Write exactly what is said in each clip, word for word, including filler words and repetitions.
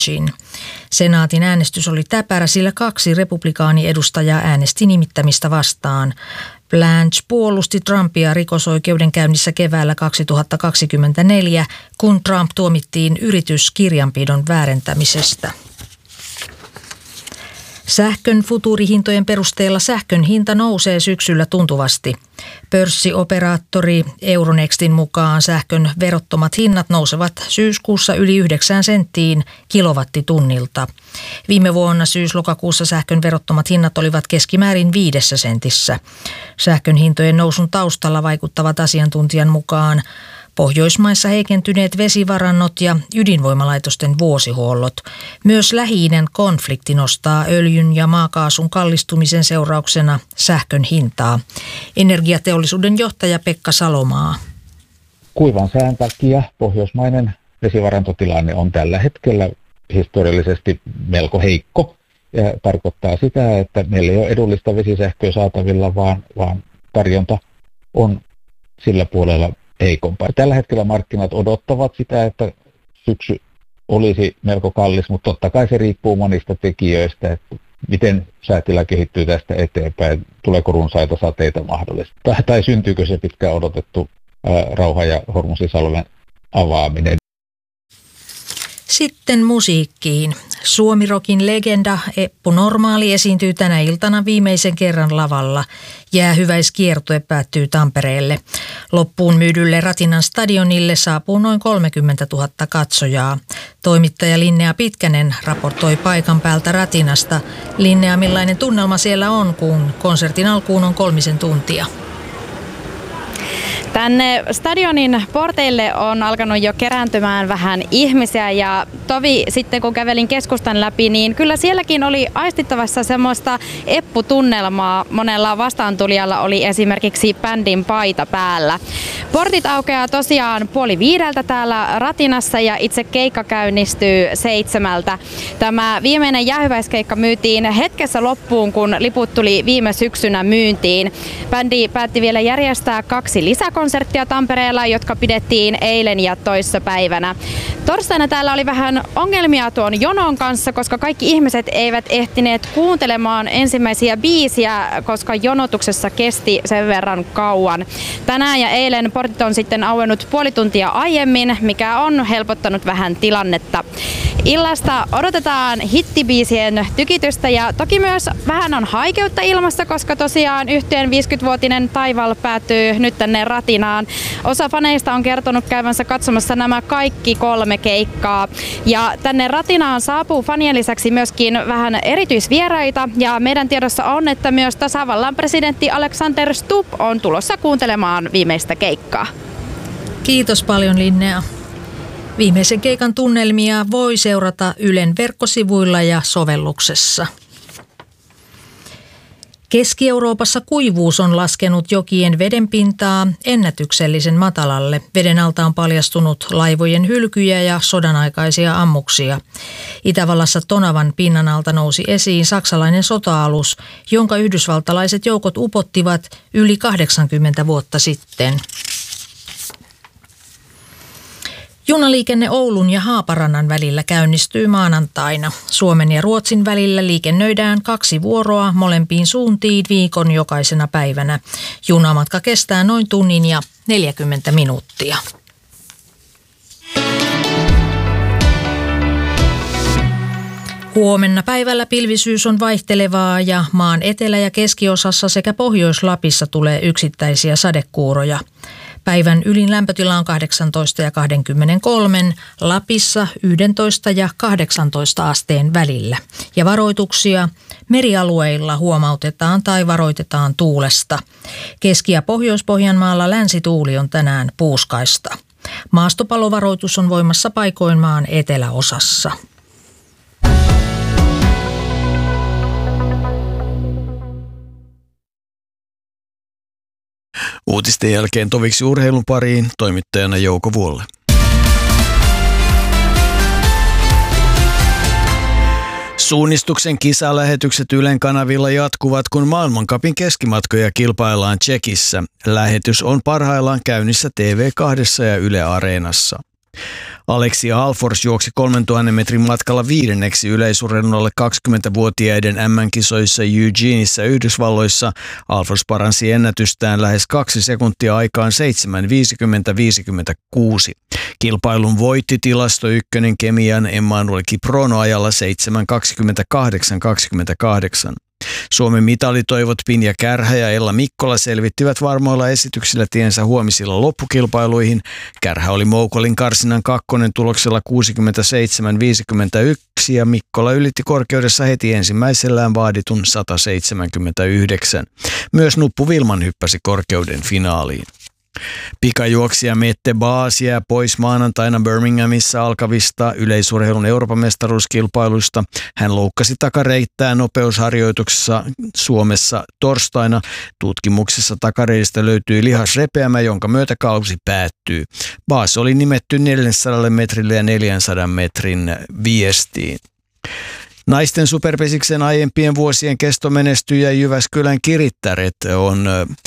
Senaatin äänestys oli täpärä, sillä kaksi republikaaniedustajaa äänesti nimittämistä vastaan. Blanche puolusti Trumpia rikosoikeudenkäynnissä keväällä kaksituhattakaksikymmentäneljä, kun Trump tuomittiin yrityskirjanpidon väärentämisestä. Sähkön futuurihintojen perusteella sähkön hinta nousee syksyllä tuntuvasti. Pörssioperaattori Euronextin mukaan sähkön verottomat hinnat nousevat syyskuussa yli yhdeksään senttiin kilowattitunnilta. Viime vuonna syys-lokakuussa sähkön verottomat hinnat olivat keskimäärin viidessä sentissä. Sähkön hintojen nousun taustalla vaikuttavat asiantuntijan mukaan Pohjoismaissa heikentyneet vesivarannot ja ydinvoimalaitosten vuosihuollot. Myös Lähi-idän konflikti nostaa öljyn ja maakaasun kallistumisen seurauksena sähkön hintaa. Energiateollisuuden johtaja Pekka Salomaa. Kuivan sään takia pohjoismainen vesivarantotilanne on tällä hetkellä historiallisesti melko heikko. Ja tarkoittaa sitä, että meillä ei ole edullista vesisähköä saatavilla, vaan, vaan tarjonta on sillä puolella heikompaa. Tällä hetkellä markkinat odottavat sitä, että syksy olisi melko kallis, mutta totta kai se riippuu monista tekijöistä, että miten säätila kehittyy tästä eteenpäin, tuleeko runsaita sateita mahdollisesti, tai, tai syntyykö se pitkään odotettu ää, rauha- ja Hormuzisalmen avaaminen. Sitten musiikkiin. Suomirokin legenda Eppu Normaali esiintyy tänä iltana viimeisen kerran lavalla. Jäähyväiskiertue päättyy Tampereelle. Loppuun myydylle Ratinan stadionille saapuu noin kolmekymmentätuhatta katsojaa. Toimittaja Linnea Pitkänen raportoi paikan päältä Ratinasta. Linnea, millainen tunnelma siellä on, kun konsertin alkuun on kolmisen tuntia? Tänne stadionin porteille on alkanut jo kerääntymään vähän ihmisiä ja tovi sitten kun kävelin keskustan läpi, niin kyllä sielläkin oli aistittavassa semmoista epputunnelmaa. Monella vastaantulijalla oli esimerkiksi bändin paita päällä. Portit aukeaa tosiaan puoli viideltä täällä Ratinassa ja itse keikka käynnistyy seitsemältä. Tämä viimeinen jäähyväiskeikka myytiin hetkessä loppuun, kun liput tuli viime syksynä myyntiin. Bändi päätti vielä järjestää kaksi lisäkonserttia konserttia Tampereella, jotka pidettiin eilen ja toissapäivänä. Torstaina täällä oli vähän ongelmia tuon jonon kanssa, koska kaikki ihmiset eivät ehtineet kuuntelemaan ensimmäisiä biisiä, koska jonotuksessa kesti sen verran kauan. Tänään ja eilen portit on sitten auennut puoli tuntia aiemmin, mikä on helpottanut vähän tilannetta. Illasta odotetaan hittibiisien tykitystä ja toki myös vähän on haikeutta ilmassa, koska tosiaan yhtyeen viisikymmenvuotinen taival päätyy nyt tänne Ratinaan. Osa faneista on kertonut käyvänsä katsomassa nämä kaikki kolme keikkaa. Ja tänne Ratinaan saapuu fanien lisäksi myöskin vähän erityisvieraita ja meidän tiedossa on, että myös tasavallan presidentti Alexander Stubb on tulossa kuuntelemaan viimeistä keikkaa. Kiitos paljon, Linnea. Viimeisen keikan tunnelmia voi seurata Ylen verkkosivuilla ja sovelluksessa. Keski-Euroopassa kuivuus on laskenut jokien vedenpintaa ennätyksellisen matalalle. Veden alta on paljastunut laivojen hylkyjä ja sodanaikaisia ammuksia. Itävallassa Tonavan pinnan alta nousi esiin saksalainen sota-alus, jonka yhdysvaltalaiset joukot upottivat yli kahdeksankymmentä vuotta sitten. Junaliikenne Oulun ja Haaparannan välillä käynnistyy maanantaina. Suomen ja Ruotsin välillä liikennöidään kaksi vuoroa molempiin suuntiin viikon jokaisena päivänä. Junamatka kestää noin tunnin ja neljäkymmentä minuuttia. Huomenna päivällä pilvisyys on vaihtelevaa ja maan etelä- ja keskiosassa sekä Pohjois-Lapissa tulee yksittäisiä sadekuuroja. Päivän ylin lämpötila on kahdeksantoista ja kaksikymmentäkolme, Lapissa yksitoista ja kahdeksantoista asteen välillä. Ja varoituksia merialueilla huomautetaan tai varoitetaan tuulesta. Keski- ja Pohjois-Pohjanmaalla länsituuli on tänään puuskaista. Maastopalovaroitus on voimassa paikoin maan eteläosassa. Uutisten jälkeen toviksi urheilun pariin toimittajana Jouko Vuolle. Suunnistuksen kisalähetykset Ylen kanavilla jatkuvat, kun maailmancupin keskimatkoja kilpaillaan Tšekissä. Lähetys on parhaillaan käynnissä T V kaksi ja Yle Areenassa. Alexia Alfors juoksi kolmentuhannen metrin matkalla viidenneksi yleisurheilun alle kaksikymmentävuotiaiden äm äm-kisoissa Eugeneissa Yhdysvalloissa. Alfors paransi ennätystään lähes kaksi sekuntia aikaan seitsemän viisikymmentä viisikymmentäkuusi. Kilpailun voitti tilasto ykkönen Kemian Emmanuel Kiprono ajalla seitsemän kaksikymmentäkahdeksan kaksikymmentäkahdeksan. Suomen mitalitoivot Pinja Kärhä ja Ella Mikkola selvittivät varmoilla esityksillä tiensä huomisilla loppukilpailuihin. Kärhä oli Moukolin karsinnan kakkonen tuloksella kuusikymmentäseitsemän viisikymmentäyksi ja Mikkola ylitti korkeudessa heti ensimmäisellään vaaditun sata seitsemänkymmentäyhdeksän. Myös Nuppu Vilman hyppäsi korkeuden finaaliin. Pikajuoksija Mette Baas jää pois maanantaina Birminghamissa alkavista yleisurheilun Euroopan mestaruuskilpailuista. Hän loukkasi takareittää nopeusharjoituksessa Suomessa torstaina. Tutkimuksessa takareistä löytyi lihasrepeämä, jonka myötä kausi päättyy. Baas oli nimetty neljäsataa metrille ja neljänsadan metrin viestiin. Naisten superpesiksen aiempien vuosien kestomenestyjä Jyväskylän Kirittäret on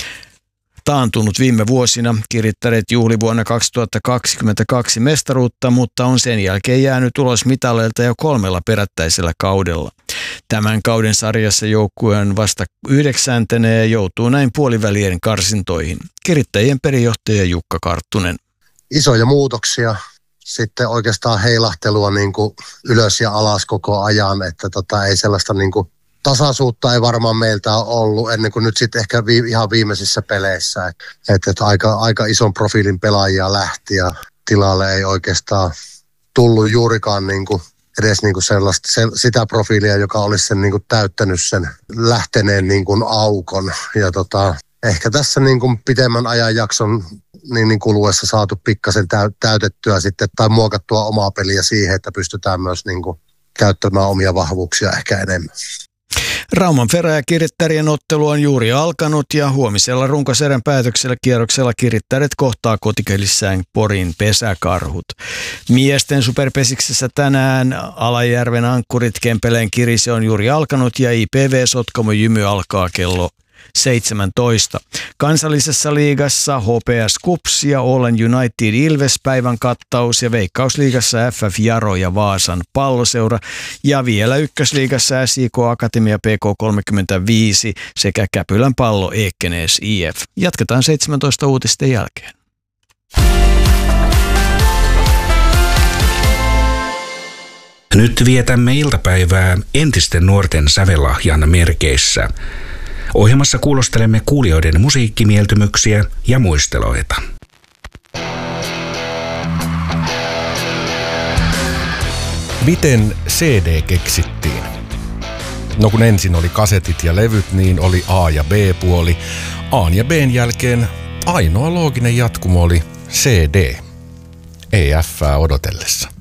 taantunut viime vuosina. Kirittäret juhli vuonna kaksituhattakaksikymmentäkaksi mestaruutta, mutta on sen jälkeen jäänyt ulos mitaleilta jo kolmella perättäisellä kaudella. Tämän kauden sarjassa joukkue on vasta yhdeksäntenä ja joutuu näin puolivälien karsintoihin. Kirittäjien perijohtaja Jukka Karttunen. Isoja muutoksia, sitten oikeastaan heilahtelua niin kuin ylös ja alas koko ajan, että tota, ei sellaista niin kuin tasaisuutta ei varmaan meiltä ole ollut ennen kuin nyt sitten ehkä vi, ihan viimeisissä peleissä. Että et aika, aika ison profiilin pelaajia lähti ja tilalle ei oikeastaan tullut juurikaan niin kuin edes niin kuin sellaista, se, sitä profiilia, joka olisi sen niin kuin täyttänyt sen lähteneen niin kuin aukon. Ja tota, ehkä tässä niin kuin pitemmän ajanjakson niin, niin kuluessa saatu pikkasen täytettyä sitten tai muokattua omaa peliä siihen, että pystytään myös niin kuin käyttämään omia vahvuuksia ehkä enemmän. Rauman Ferä ja Kirittärien ottelu on juuri alkanut ja huomisella runkosarjan päätöksellä kierroksella Kirittäret kohtaa kotikelissään Porin Pesäkarhut. Miesten superpesiksessä tänään Alajärven ankkurit Kempeleen Kirise on juuri alkanut ja I P V Sotkamo Jymy alkaa kello seitsemäntoista. Kansallisessa liigassa H P S Kups ja Oulun United Ilves päivän kattaus ja Veikkausliigassa F F Jaro ja Vaasan Palloseura ja vielä ykkösliigassa S I K Akatemia P K kolmekymmentäviisi sekä Käpylän Pallo Ekenäs I F. Jatketaan seitsemäntoista uutisten jälkeen. Nyt vietämme iltapäivää entisten nuorten sävellahjan merkeissä. Ohjelmassa kuulostelemme kuulijoiden musiikkimieltymyksiä ja muisteloita. Miten C D keksittiin? No kun ensin oli kasetit ja levyt, niin oli A- ja B-puoli. A ja B:n jälkeen ainoa looginen jatkumo oli C D. Ei F:ää odotellessa.